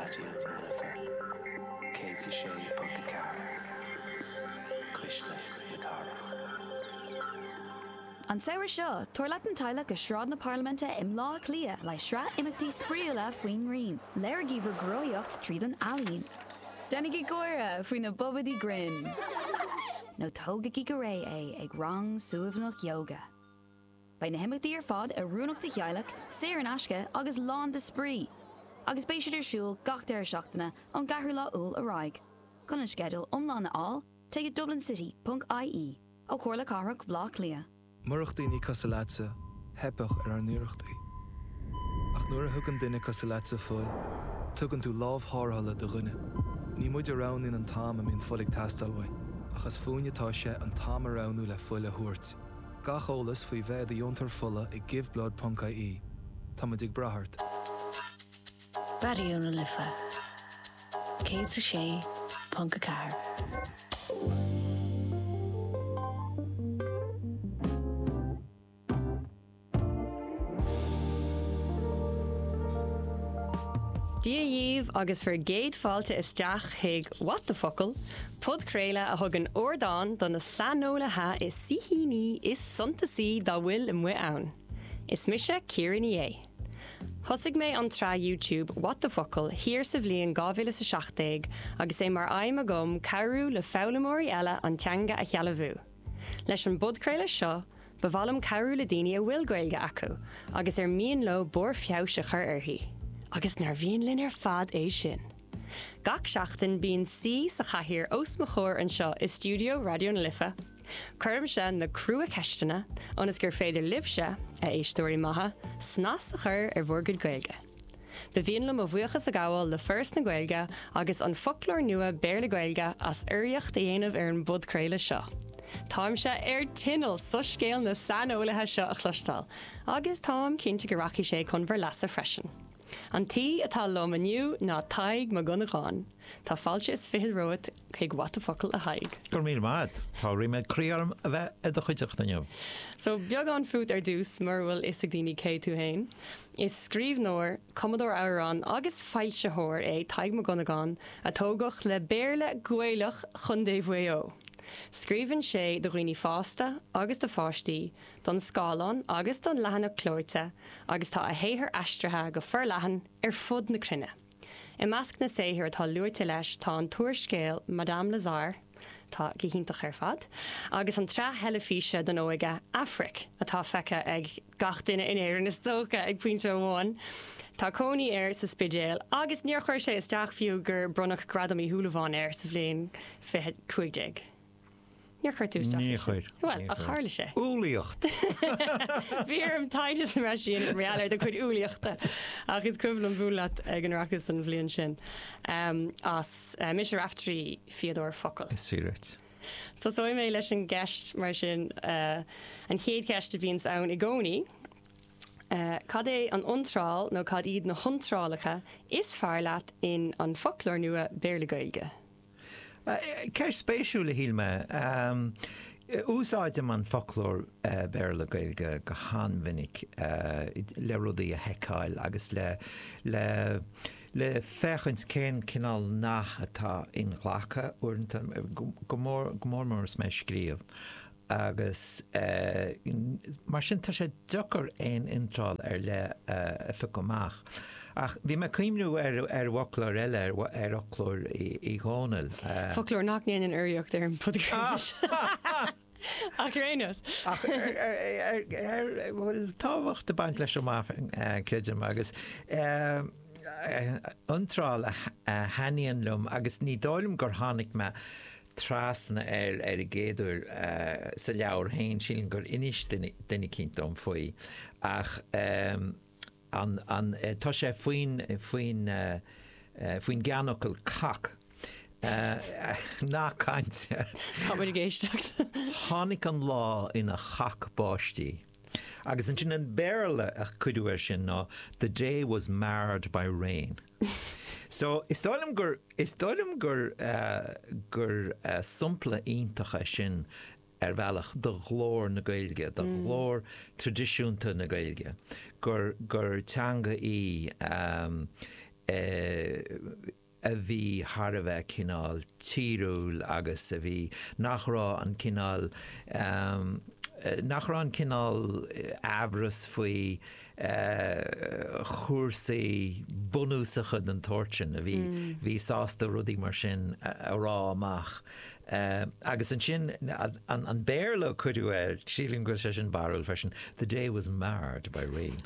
Radio Liver. Katie Shea Punkacara. Krishna Yakara. An saoir seo, tuair leat an taile go sráid na Parliamente im lá clia lei sra imeachtaí spríola faoin rion, léir gíomhar groíocht tríd an alíonn. Dennig I góire faoin na bobadí grin. nó tógaí go ré é ag rang suamhnach yoga. Bei na himimeachtaí ar fad a rúnachta chealaach, séar an asce agus lán de sprí. Agus béisiad ar siúil gach deir seachtainna an gahar lá úl a raig. Con an skedul omlána á, take dublinCity.ie ó chóirla carach bhlá clia. Murachtaí ní casalatsa, hepach ar an nuirachtaí. Ach nuair a thugann duine casalatsa fuil, tugann tú lámhthárthala do rinne. Ní muid arán in an táim am íon fulig tastalhain, achas fúinetá sé an táim aránú le fuil a thuairt. Gach ólas faoi bheith a diontar fulla I giveblod.ie. Tá muid ag brathart. Radio Liver. Katie Shea Punkacara. Díomh agus for géad fáilte isteach hiag What the Focal, pod créile a thug an ordáin don na sanólathe is sihíní is suntasí dá bhfuil im mhuit ann. Is mise Ciaran é. Thosig mé an trá YouTube What the Focal hir sa bhliain 2017 agus é mar aim a gom cabhrú le fálamóirí eile an teanga a chealamhú. Leis an budcréile seo, bhálum cabhrú le daoine a bhfuil gaeilge acu, agus mian lo bór fiabhse chur orthaí. Agus nar bhíon linn ar fad é sin. Gach seachtain bíonn sí sa chathaoir os mo chóir an seo is Studio Radio na Lifa. Cuirm se na crua ceistena, onas gur féidir libse a éistóirí maithe, snas a chur ar bhórgad gaeilge. Ba bhíonn le mo bhuachas a gáil le first na gaeilge agus an folklór nua béir le gaeilge as uiriocht a dhéanamh ar an budcréile seo. Táim se ar tinal so scéal na sanolaithe seo a chlustal, agus tám cinnte go raci sé chun bhar leasa freisin. An tí atá lom aniu ná taig má gona gáin. Tá fáilte is fihil roit chuig What the Focal a haig. Gur mír maid, tá riime críarm a bheith a chuideach naniu. So beag an fút ar dús mar bhfuil is ag daoine cé tú hain. Is scríbhneoir Commodore Auron agus feilte é taig má gona gáin a tógach le béirle gcuailech chun déhfuo. Scríbann sé do roioine fásta agus do fáistí, don scálan agus don lehanna clóirte, agus tá a héthar aistrithe go fur lehan ar fud na crinne. I measc na séthir tá luirte leis tá an tuairscéal Madame Lazare, tá cíhinnta ar fad, agus an tre heilefíse don óige Afric atá feice ag gach duine in éireann is tócha ag puinte amháin. Tá cónaí air sa spidéal, agus níor chuir sé isteach fiú gur brunach gradamí thuúlaháin air sa bhliain 50. Níor chuir tú isteach? Ní chuir. Well, a charla sé. Úlaíocht. Bhíar an taidir na mar sin réalir do chuid úlaíochta agus cuimhlam bhúlaat ag an reachtas an bhliain sin as Mr. Raftery Fiador Focal. Is síirt. So mé leis an gceist mar sin an chéad ceist a bhíonn ann I gcónaí. Cad é an iontráil nó cad iad na hontrálacha is fearr leat in an folklór nua béir le gaeilge. Ceir spéisiúla hílme, úsáidem an folklór béir le gaeilge go hanmhinnig le rudaí a heiceáil agus le fechans cén cinál nach atá in ghlacha uaireanta go mór mar is mé scríomh. Agus mar sin tá sé dochar éon intráil ar le fi gomach. Ach, bhí me cuimnú ar bhoclór eile ar oclór I ghánail. Folklór nach níon an uiriocht ar an podcast. Ach rénos. Ach, bhfuil táhacht a baint leis am creidim agus antráil a haíonn lum agus ní dáilm gur tháinig me trasna ar a géadúir sa leabhar hain sílim gur inis duine cinntom faoi. Ach tá sé faoin geanachil cach ná cainte. Tá muid géisteach. Tháinig an lá ina chach báistí. Agus an sin an béirle a cuidiúir sin ná The day was marred by rain. So is dóilm gur sumpla iontacha sin ar bhealach do glór na gaeilge, do glór tradiisiúnta na gaeilge. Gur teanga a bhí har a bheith cinál tíúil agus a bhí nachrá an cinál abras faoi chóirsaí bunúsacha den tortin a bhí sásta rudí mar sin a rá amach. Agus an sin an béirle chuidú síling go sé sin barúil fesin, the day was marred by rain.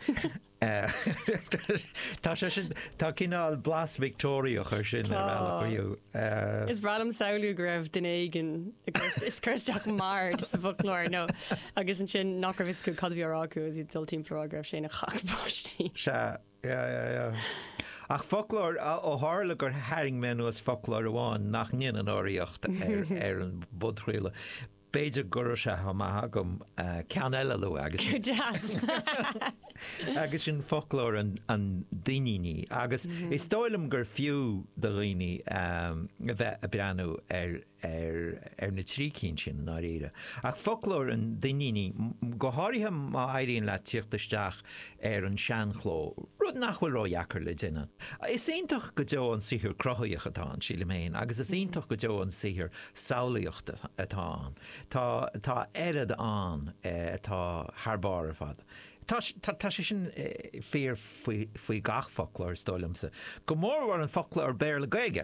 Tá cinál blas Victoria chuir sin ar bheileú. Is bradam saoú go raibh den éigen is chuteach marr sa bhlóir nó agus an sin nach vis go cadhíar acu is í tiltíim prógraf sé na chapátí. Se, ach folklór ó hála gur haing menú as folklór amháin nach níon an áíocht ar an budchríile. Beidir gur se ha maithagam cean eile lu agus agus sin folklór an daoine agus is stoilm gur fiú do riine a bheith a breanú ar na trícín sin an áíire. Ach folklór an daoine go háirithe má éiríonn le tíochttasteach ar an seanchló rud nachhfuil ráheachar le duine. Is ionintach go deo an sihir crothaíoch atá sí le méin, agus is ionintach go deo an sihir saolaíocht atá. Tá airad an tá thbáir fad. Tá sé sin fér faoi gach folklór stoilmsa. Go mór war an folklór béir le gaige.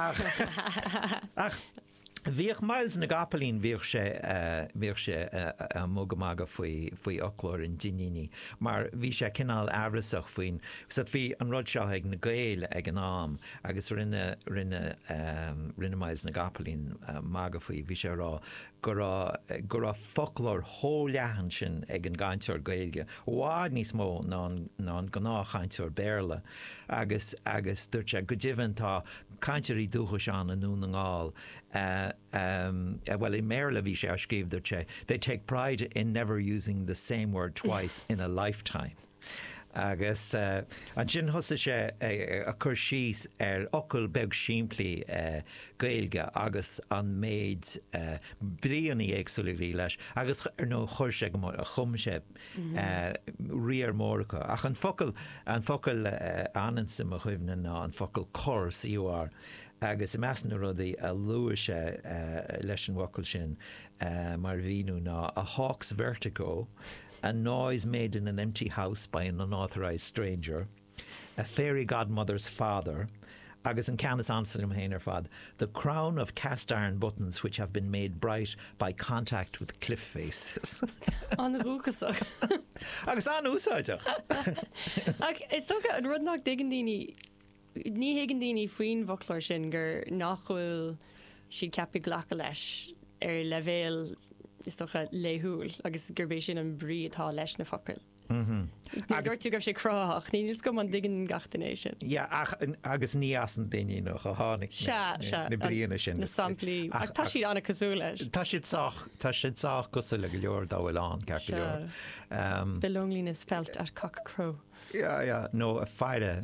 Bhíoh miles na gapalín bhíoh sé mógamaga faoi ochlór in Dinini, mar bhí sé cinál abrasach faoin, so bhí an rud seo ag na gaile ag an am, agus rinne miles na gapalín maga faoi, bhí sé rá gur a folklór hóleachan sin ag an gaiinteoir gailge. Bhád níos mó ná an gná chainteoir béirle, agus dúirt sé go ddíhann tá cainteoirí dúchas an anún an gáil. Well, in Merla bhí sé scríb dúirt sé, they take pride in never using the same word twice in a lifetime. Agus an sin thosa sé a chur síos ar ocail beag siimplí gailge agus an méid bríonaí éagsúlaí leis, agus ar nó chuir sé go mór a chumse riar mórcha. Ach an focail anansim a chuimhna ná an focail cór CUR. Agus I measna rudaí a luise leis an wacail sin mar bhíú ná a hawk's vertigo, a noise made in an empty house by an unauthorized stranger, a fairy godmother's father, agus an canis ansalim héinar fad, the crown of cast iron buttons which have been made bright by contact with cliff faces. An rúchasach. Agus an úsáideach. Is tócha an rudnach digan daoine ní hégan daoine faoin bhoclóir sin gur nachhfuil siad ceappa ghlacha leis ar levéil is tócha léthúil agus gurbééis sin an brí atá leis na focail. Dúirt tú goibh sé croch, ní is go an digan gatanéis sin. Ja, agus ní as an daine nach a tháinig na bríonna sin. Na samplaí. Ach tá siad anna cosú leis. Tá siad sách cosú le go leor dá bhfuil an ceap leor. The loneliness felt at Cock Crow. Yeah, no, a fighter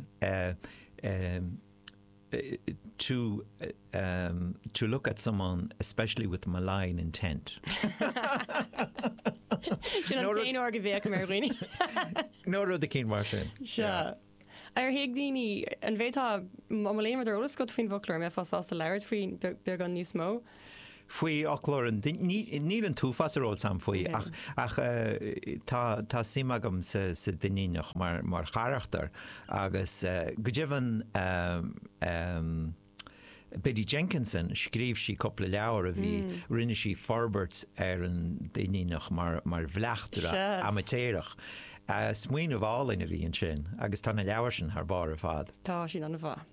to look at someone, especially with malign intent. Sin an taon orga bhéach mar roiine. No rud a cín mar sin. Se. Ar héag daoine an bhétá léon mar ólas go faoin bhoclóir me fásásta leir faoin beag an níos mó. Faoi ochlór níl an túfas aróil sam faoi ach tá simagam sa duineach mar charachtar agus go dtíobhann Biddy Jenkinson scríb sí coppla leabhar a bhí rinne sí forbert ar an duineach mar bhleachtar amatéireach. Smuoin a bhálainn a bhí an sin, agus tá na leabhar sin th bar a fad. Tá sin an bhá.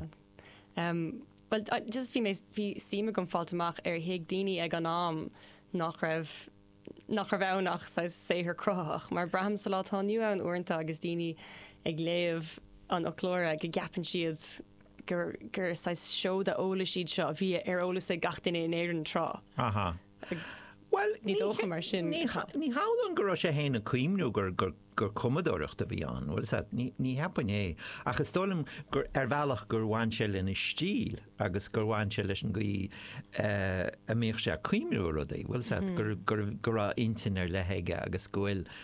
Well, just bhí síime go fáilteach ar héag daoine ag an am nach raibh annach séthir crothach, mar braham sa látá nniu an uanta agus daoine ag léamh an ochlóra go gapan siad gur seo de óla siad seo bhí ar ólas ag gatainine in éan trá. Well, ní dócha mar sin. Ní hálan gur sé héanana cuimnú gur commodóireachta bhí an, ní hapan é. Achas tólam gur ar bhealach gur bhain se lena stíl agus gur bhain se leis an gaí a méoch sé cuimnú rud é. Bhfuil gur intin ar letheige agus gohfuil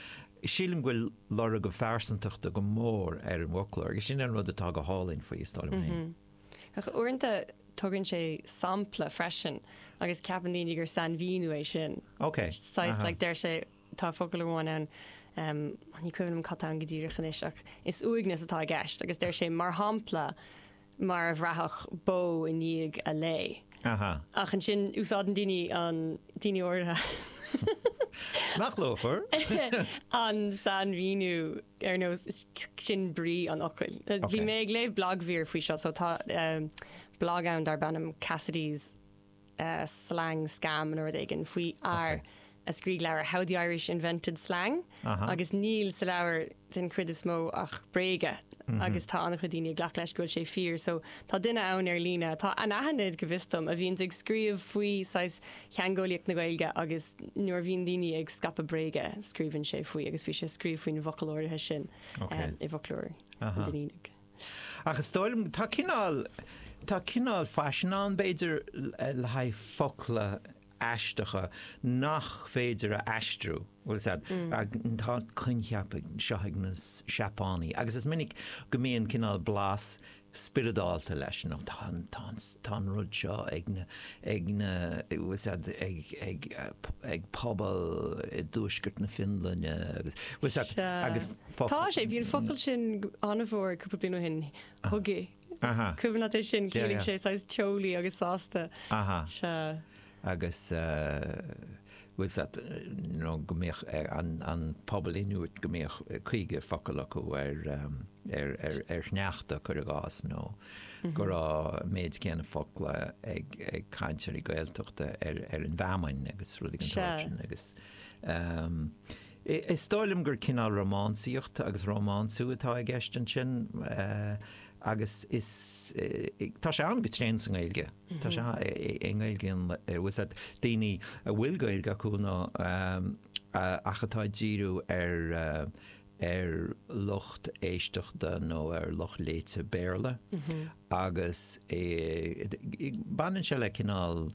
sílim bhfuil lora go fearsantachta go mór an bhoclóir, agus sin an rud atá go hálinn faoi stáil hain. Ach uanta tugann sé sampla freisin agus ceapan daoine gur san bhíú é sin. Okay. Sais like der sé tá focail amháin an ní cuihann catá an godíirichan is ach is uignas atá gceist, agus der sé mar hampla mar a bhreathach bó in níag a lé. Ach an sin úsáid an daoine ortha. Nach lófar? An san bhíú ar nó sin brí an ocail. Bhí mé ag léh blog bhír faoi seo, so tá blog ann dar bannam Cassidy's slang scam an ordagan faoi ar a scrí leir How the Irish Invented Slang, agus níl sa leir den cuid is mó ach bréige. Agus tá annach daoine ghlach leis goil sé fír, so tá duine ann ar lína, tá an ahanid go bhistom a bhíonn ag scríomh faoi sais cheangólaíocht na Gaeilge agus nuair bhíon daoine ag scapa bréige scríbann sé faoi, agus bhí sé scríomh faoin vocalóirithe sin i vocalóir daoineach. Agus stoilm tá cinál fashion beidir le haid focla aisteacha nach féidir a aistrú tá chuincheap seoigh na seapánaí. Agus is minic go mbíonn cinál blas spiridáalta leis nó tá rud seo ag pobl dúisgurt na Finlanne agus tá sé bhíon focail sin anna bhór cúpla bliain ó hin thugaí. Cubanna é sin cíling sé sais teolaí agus sásta se. Agus gombeoch an pobl inúit gombeoch chuige focail acu ar neachta chu a gás nó gur méid céanna focla ag caintear i Gaeltachta ar an bhamain agus rudig an táin agus. Is stáilm gur cinál románsíocht agus románsú atá ag gceist sin agus tá sé an getréin san Gaeilge. Tá sé an Gaeilge daoine a bhfuil Gaeilge acu ná achatá díú ar locht éisteachta nó ar loch léite béirle agus banan se le cinál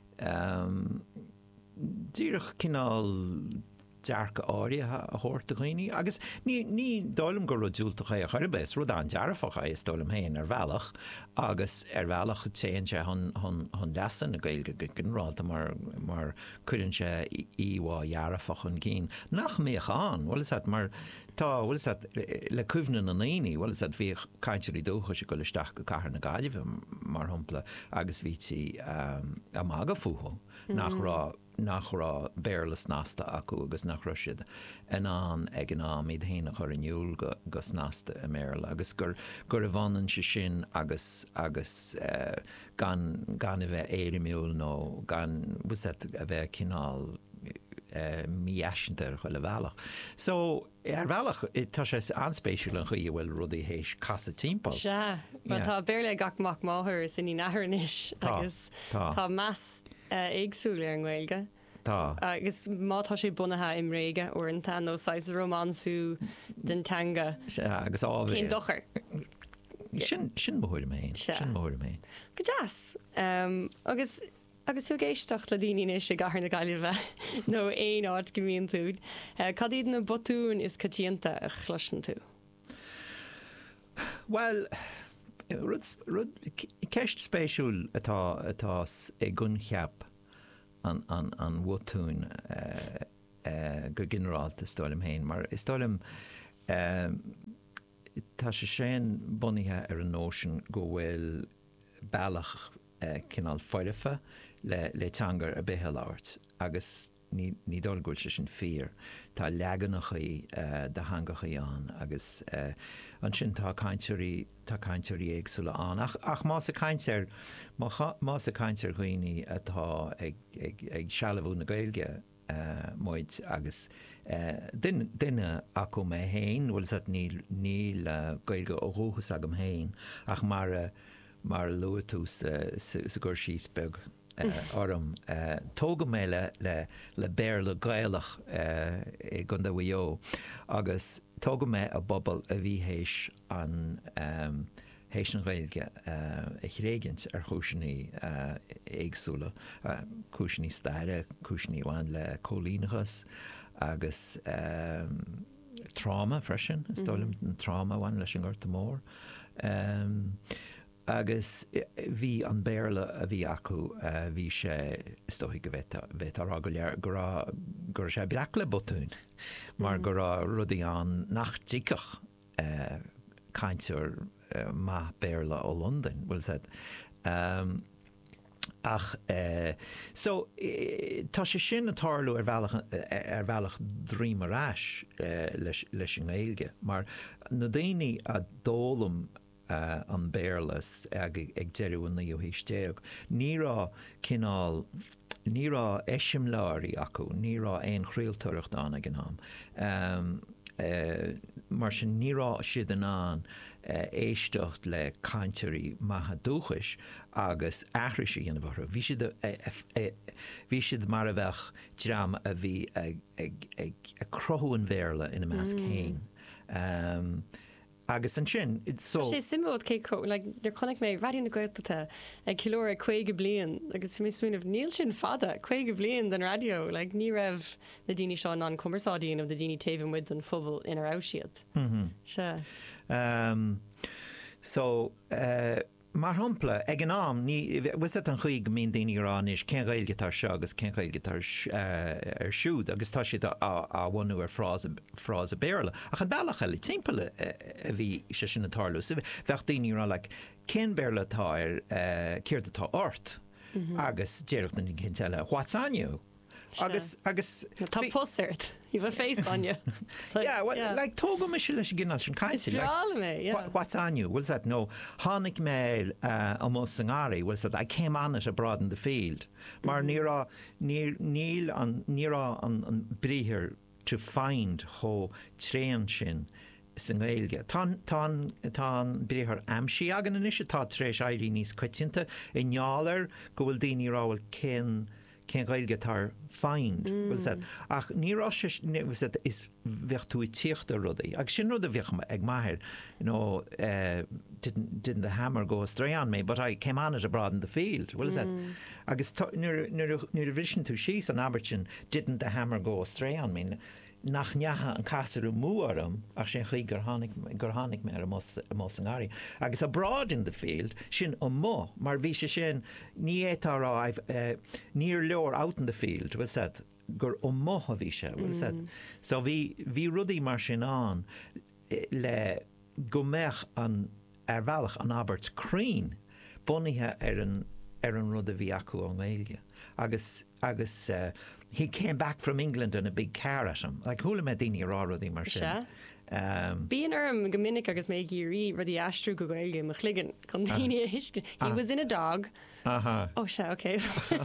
díirech cinál dearcha áirithe a thuirta dhaoine, agus ní dálam gur dúiltacha a chuirbes rud an dearfacha is dálam héin ar bhealach, agus ar bhealach téann sé chun lesan na Gaeilge ginráilta mar chuann sé íhá dearfach an cín. Nach méochán, bhfuil is mar tá bhfuil le cuimhna an naoine, bhfuil is bhí caiintearí dúcha sé go leisteach go cahar na Gaillimh mar thumpla agus bhí si a mága fuú nach rá béirlas násta acu agus nach siad an ag an míad héna chu iniuúil go snásta a méile, agus gur a bhanan se sin agus gan a bheith éiriimiúil nó gan a bheith cinál míeisiantar chu le bhealach. So ar bhealach tá sé anspéisiúil an chuí bhfuil rudí hééis casa timppla. Se, tá béirle gachach máthir sin í nachirnis agus tá meas éagsúla ar an Gaeilge. Tá. Agus mátá sé bunathe im réige uanta nó sais románsú den tanga. Agus ábhar. Cén dochar. Sin bhhuiir mé. Sin bhhuiir mé. Go deas. Agus thu géisteach le daoine sé gahar na Gaillimh nó éon áit go mbíonn tú. Cad iad na botún is catíanta a chluisean tú? Well, ceist spéisiúil atá ag guncheap an bhotún go gineráilta stáilm héin, mar is stáilm tá sé sin bunithe ar an nóisiún go bhfuil bailach cinál foiirifa le teangar a bithe láirt, agus ní dul gúil se sin fear. Tá leaganachaí de hangachaí an, agus an sin tá caintearí éagsúla an. Ach más a caintear chuoine atá ag sealamhú na Gaeilge muid agus duine acu mé héin, bhfuil níl Gaeilge óthúchas agam héin, ach mar luatú sa gur síos beg orm tóga mé le béirle Gaelach i gunda bhuió, agus tóga mé a bobbal a bhí héis an héis an Gaeilge a chréigint ar chúiseaní éagsúla, chúiseaní staire, chúiseaní bhain le cólínachas, agus trauma freisin, stoilm trauma bhain leis an gurta mór. Agus bhí an béarla a bhí acu bhí sé stoigh go bheith ará go lear gur sé breacla botún, mar gur rudaí an nach tícach caintear má béarla ó London, bhfuil said. Ach, so tá sé sin atárlú ar bhealach drím arás leis an Gaeilge, mar na daoine a dólam an béarlas ag deireadh na dhéistéag, ní rá cinál ní rá eisimláirí acu, ní rá aon chraoltóireacht anna gnám. Mar sin ní rá siad an éisteacht le cainteoirí maithe dúchais agus aithrisí ana bhar. Bhí siad mar a bheith drama a bhí ag crothúin béarla ina meas céin. Agus an sin, so... sé simúd cé der connic mé radio na Gaeltachta ag cilóir 2 bliain, agus mé smúnmh níl sin fada 2 bliain den radio, ní raibh na daoine seo an cumarsádaíon of the daoine taobh muid an phobal inar áisiad. Se. So, mar hampla, ag an am, was it an chuig mín daoine rán is cén Gaeilge tar seo agus cén Gaeilge tar ar siúd, agus tá siad a bhainú ar frás a béarla. Ach an bailach eile timppla a bhí sé sin atárlú. Bheith daoine rá le cén béarla tá ar céirta tá ort, agus déireacht na cin teile, what's on you? Agus tá posert. You have a face on you. Like tóga me se leis ginnal sin caiinte. What's on you? Well said no. Hánig mé almost sangari. Well said I came on it abroad in the field. Mar níl an bríhir to find ho tréan sin san Gaeilge. Tá bríhir amsí agan an isise tá tréis éirí níos coitinta I neálar go bhfuil daoine ráhfuil cén Gaeilge tar find, well said. Ach ní rá is bheith tú I tíocht a rudaí. Ag sin rud a bheith ag maithir, didn't the hammer go astray on me, but I came on it abroad in the field. Well said. Agus ní vision tú síos an Abertin, didn't the hammer go astray on me. Nach neatha an casarú múarm ach sin chuí gur tháinig mé ar mós an áirí. Agus abroad in the field sin an mó, mar bhí sé sin ní étará níor leor out in the field, bhfuil said, gur an mó a bhí sé, bhfuil said. So bhí rudaí mar sin an le go mbeadh an ar bhealach an Albert Crean bunithe ar an rud a bhí acu an Gaeilge. Agus he came back from England in a big car at him. Like hula me daoine rá rudaí mar sin. Bíon orm go minic agus mé gurí rudí astrú go Gaeilge mo chligan chun daoine a hiisce. He was in a dog. Oh, se, okay.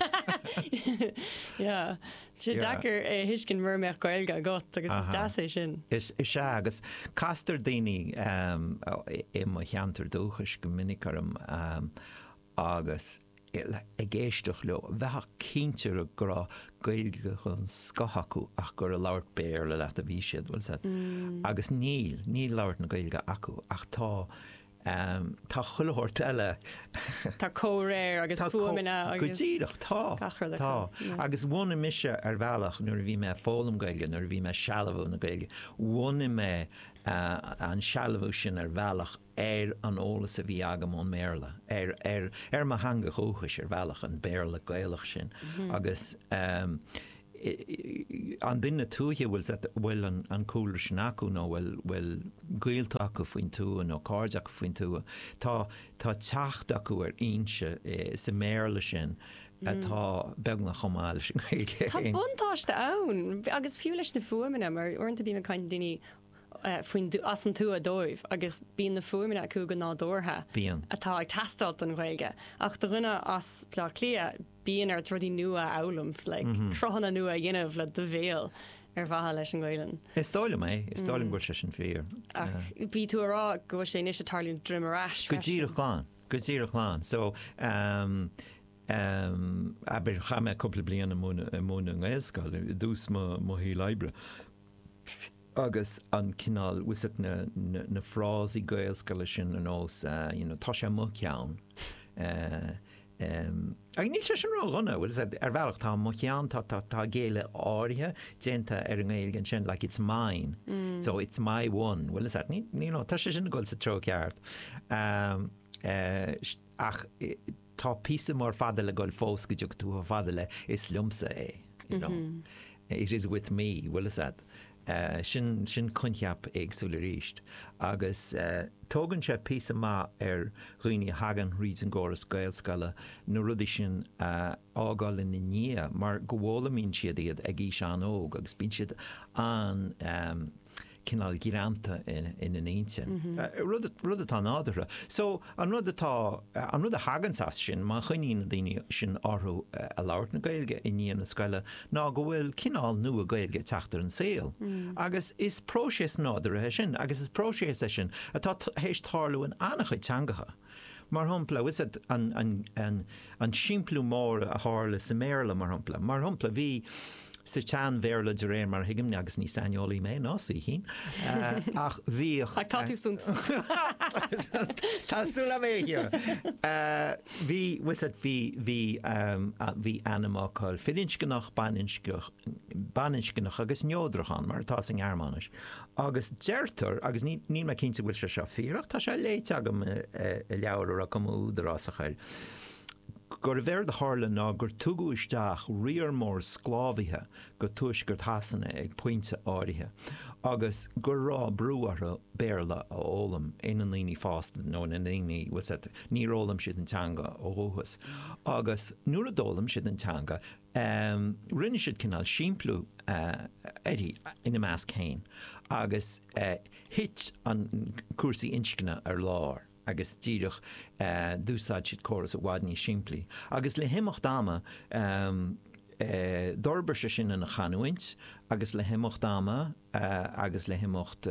Yeah. Sé dachar hiiscin mur meach Gaeilge a got agus is dása sin. Is se agus castar daoine I mo cheantar dúchas go minic orm agus ag éisteach leo bheith cíntear a gur Gaeilge chun scathachú ach gur a labhart béarla leat a bhí siad bhfuil said. Agus níl labhart na Gaeilge acu ach tá chulairt eile Tá córéir agus fuamina go dtíadach tá agus bhna mise ar bhealach nuair a bhí me fólam Gaeilge nuair a bhí me sealamhú na Gaeilge bhna me an sealamhú sin ar bhealach ar an ólas a bhí agam ón méarla ar ma hanga chóchais ar bhealach an béarla Gaelach sin agus an duine túthe bhfuil an cúlar sin acu nó bhfuil gaolta acu faoin tú nó cáid acu faoin tú tá teacht acu ar inse sa méarla sin atá beagna chomáil sin. Tá buntáiste ann agus fiú leis na fuamina mar orintanta bí me caiin duine faoin as an tú a dóibh agus bíon na fuamina acu go nádórtha atá ag teastáil an Gaeilge ach do rinne as plá clia bíon ar trudí nua álam le crohanna nua dhéanamh le do bhéal ar bhatha leis an Gaeilge. Is stáile mé, is stáilm goil sé sin fér. Bhí tú ará go sé níos tarlíonn drimarás. Go dtíadh chláán. So aber chaime couple bliana móna an Gaelscoil dús mo hí leibre. Agus an cinál wisit na frásí Gaelscoile sin an os tá sé mo ceann ag níl sé sin runna bhfuil bhealach tá mochián tá géile áirithe dénta ar an éilgan sin like it's mine so it's my one bhfuil ní tá sé sin goil sa tro ceart ach tá písa mór fada le goil fós go dtí tú fada le is lumsa it is with me bhfuil sin conceap agsúla ríist agus tógann sé písa má ar roioine hagan ríd an ggóras gailscala nó rudí sin ágáil in na ní mar go bhla mín siad iad ag í seán óg agus bín siad an cinál gíranta in an éintin. Rud atá nádara. So an rud a hagansás sin má chuoína daoine sin áthú a labhart na gailge i níon na scoile ná go bhfuil cinál nua a gailge teachtar an saoil. Agus is próséis nádara sin, agus is próséis sin atá hééis tharlú an annachchuid teangacha. Mar humpla is an siimplú mór a hála sa méla mar humpla. Mar humpla bhí sa tean bhéirla de réir mar hiigim agus ní sainolaí mé násaí hín ach bhí táú sunt Tásúla mé here bhí animáil fidinscinach banincinach agus neódrachan mar tá an airmánis agus deirtar agus ní me cinnta bhfuil se fíach tá sé léite agam leabhar a cumúdarrásachair. Gur bhéir de hála ná gur tugu isteach riar mór sclábhithe go tuis gur tasanna ag pointe áirithe. Agus gur rá brúara béirla a ólam in an líní fásta nó in líní ní rólam siad an teanga ó hóthas. Agus nuair a dólam siad an teanga rinne siad cinál siimplú éirí ina meas céin agus hit an cuasaí inscinne ar lár. Agus tíirech dúsáid siad choras a bhád ní siimplí. Agus le himocht dáma dorbar se sin in a chaúint, agus le himocht dáma agus le himocht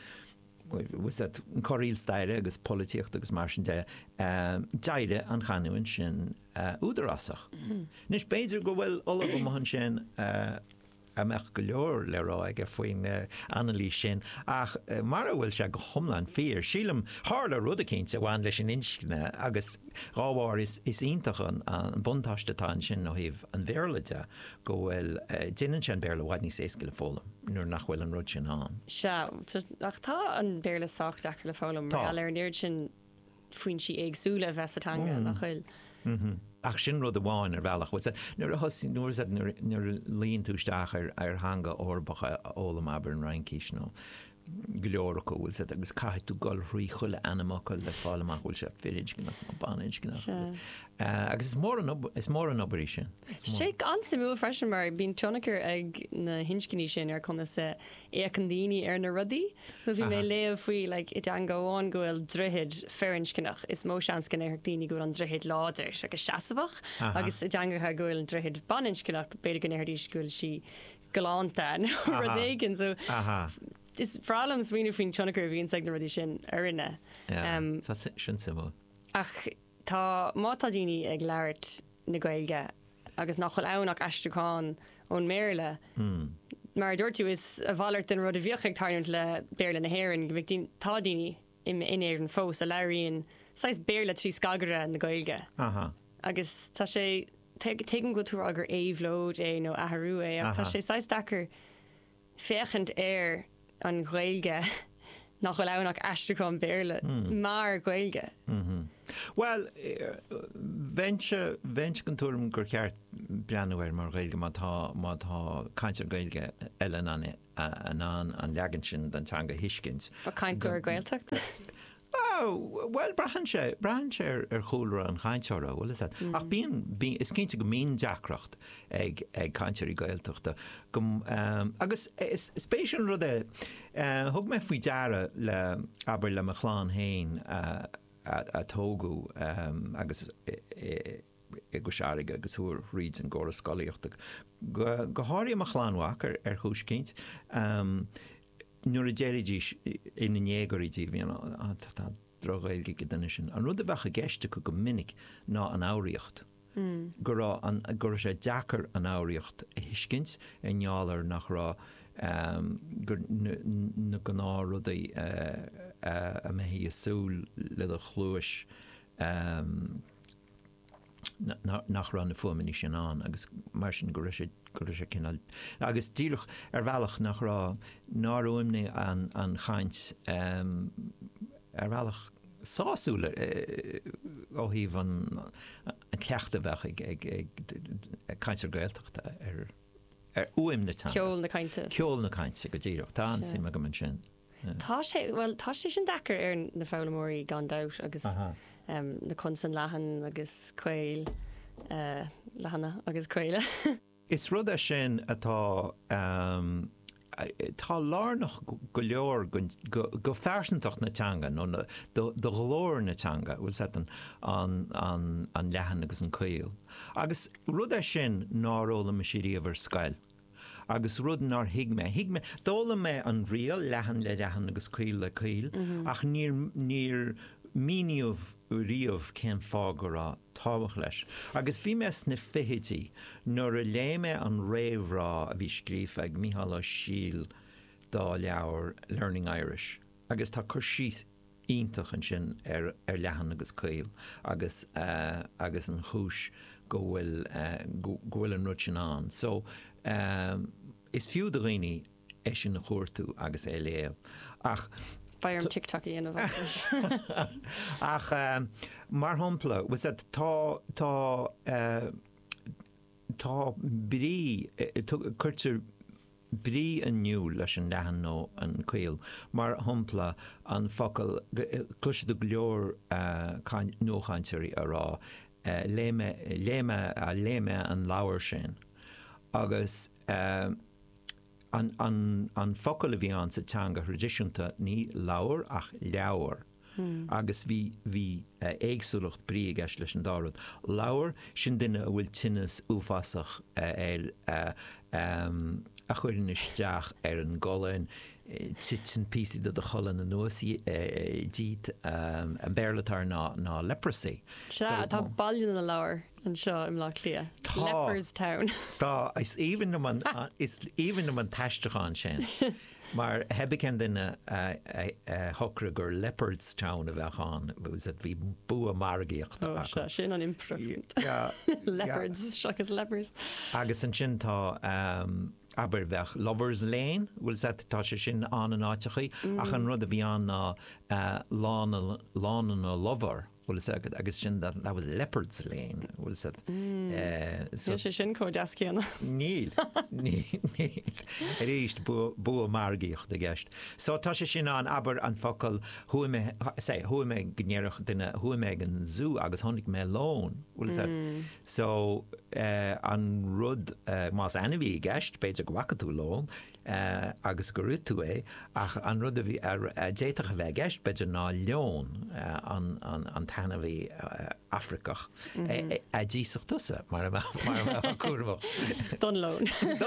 choíil staire agus políocht agus mar sin de deide an chaúint sin údarrásach. Nis beidir go bhfuil ola go mahan sin a meach go leor le rá ag a faoin analí sin ach mar bhfuil se go thomlan fír sílam hála rud a cinint a bháin leis an inscinne agus ráhhar is ionintach an buntáistetá sin nó híh an bhéirlaide go bhfuil duine sin béirla bhaid níos éca le fólam nuair nach bhfuil an rud sin an. Se ach tá an béirla sacht ach le fólam ar ar níir sin faoin si agsúla bhestatanga nach chuil. Ach sin rud amháin ar bhealach nuair a hosí nuair líon túisteach ar hanga orbacha ólam aber an Raincís nó go leor go bhfuil agus caiith tú gáil rií chuile animacha le fálamach bhfuil se firid gnach má banin gnach agus is mór an obarí sin. sé ansimú freisin mar bín tionachar ag na hinscinní sin ar chuna sa écandíine ar na rudaí, so bhí mé léamh faoi le i d an gáháin gohfuil druid fearincinach is mó seans gan éach daoine go an druid láidir agus seasamhach agus i d angatha gohfuil an druid banincinach beidir gan éirdí scoil si galánta nó rudéigen so is frálams víú faoin tionachar bhíon ag na rudí sin arine. sin simú. Ach tá mátá daoine ag leirt na Gaeilge agus nach chuil annach eisteáin ón méle. Mar dúirtú is a bhhaart den rud a bhíoch ag tarint le béirle na hhéann go bhíh tá daoine inéir an fós a leiríonn sais béirle trí scagara na Gaeilge. Agus tá sé tegan go tú agur éhlód é nó aharú é ach tá sé sais dachar féchant air an Gaeilge nach chuil annach eisteáin béirle mar Gaeilge. Well, bhaintse gan túm gur ceart breanúir mar Gaeilge má tá caiintear Gaeilge eile an leagan sin den teanga hiiscint. Ba caiintúir Gaeltacht? Well, brahan sé ar chúlra an chainteara bhfuil is ach bíon is cinnte go míon deacracht ag caiintearí Gaeltachta agus spéisiún rud thug me faoi deara le aber le Machláán hain a tógu agus go seaige agus thuair riad an ggóras scoíochtach go háirí Machláánhaach ar chúiscint nuair a déiridí ina néagarídí bhíon drogailge go duine sin. An rud a bhecha geiste go minic ná an áiríocht. Gur sé deachar an áiríocht a hiiscint a ngeallar nach rá na go ná rudaí a méhí a súl le a chluis nach ran na fumaní sin an agus mar sin go sé cinál agus dílech bhealach nach rá náróimni an chaint bhealach sáúile ó híh an ceachta bheach ag caiintear gailteachta uim na tan. Ceol na cainte. Ceol na cainte go ddíireach tá sí me go man sin. Tá sé sin dachar ar na fálamóí gan dat agus na consan lehan agus cuil lehanana agus cuile. Is rud é sin atá tá lánach go leor go fersantach natanga nó do glóir natanga bhfuil set an lehan agus an cuil. Agus rud é sin náróla me sií bhar scail. Agus rud nar hiigme dóla me an rial lehan le lehan agus cuil le cuil ach níor míniuh riamh cén fágurrá tábhach leis. Agus bhí mes na fihití nuair a léime an réimhrá a bhí scríomh ag Mícheál Síl dá leabhar Learning Irish. Agus tá chur síos iontach an sin ar lehan agus cuil agus an chúis go bhfuil an rud sin an. So is fiú do riine é sin na chóirtú agus é léamh. Ach Bhairm TikTok í anamh. Ach mar hampla was that tá brí chuirtear brí aniu leis an lehan nó an cuil mar hampla an focail cluise do glór nóchaintirí ará léime an láir sin agus an focail a bhí an sa teanga tradiisiúnta ní láir ach leabhar. Agus bhí éagsúlacht brí a gceist leis an dárad. Láir sin duine a bhfuil tinnas uafasach a chuirann isteach ar an golainn sin písi de cholan na nuasí díd an béirlatar ná leprosy. Tá bailún na láir an seo im lá clia. Lepers Town. Tá is even no man taisteán sin. Maar heb ik den hokra gur Leopards Town a bheitán, was het bhí bua margaíocht. Sin an improvement. Leopards, seachas lepers. Agus an sin tá aber bheith Lovers Lane, bhfuil tá sé sin an áitechaí, ach an rud a bhí an lán a lover. Agus sin that was Leopards Lane. So sin có deascíanna. Níl. Ríist bu margaíocht de gceist. So tá sé sin an aber an focail thuime gnéireach duine thuime an zoo agus tháinig mé lón. So an rud más anmhí gceist beidir go bhacha tú lón agus go ruú tú é ach an rud a bhí déiteach a bheith gceist beidir ná león an tanna bhí Africach a ddíoch tusa mar cuairmh. Don lón.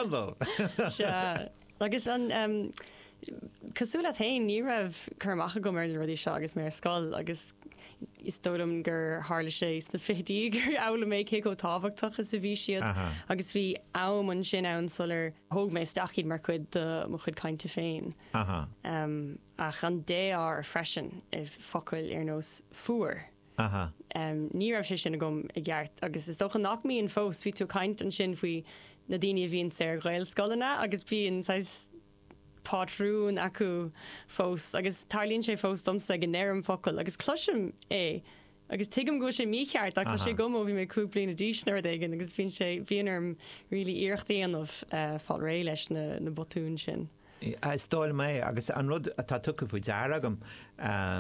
Agus an cosúla tain ní raibh chumach go mar rudí seo agus mé scoil agus is dóm gur hála sé na fití gur ála méid ché go táhachtach sa bhí siad agus bhí am an sin ann solar thug mé stachiad mar chud mo chud caiinte féin. Ach an DAR freisin I focail ar nós fuair. Ní raibh sé sin gom I gceart agus is dócha nach míon fós bhí tú caiint an sin faoi na daine bhíonn sé ar ghail scolanna agus bhíonn pátrún acu fós agus tarlíonn sé fós domsa go néir an focail agus cloisiim agus tuigim go sé mícheart ach tá sé gom bhí mé cúplaí na dísnar igen agus bhíonn sé bhíonarm rilí iarchtaíanamh fáil ré leis na botún sin. Stáil mé agus an rud atá tucha faoi dearagam